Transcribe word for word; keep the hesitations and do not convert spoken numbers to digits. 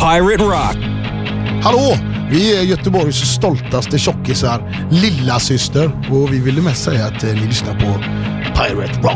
Pirate Rock. Hallå, vi är Göteborgs stoltaste tjockisar, lilla syster, och vi ville mest säga att eh, ni lyssnar på Pirate Rock.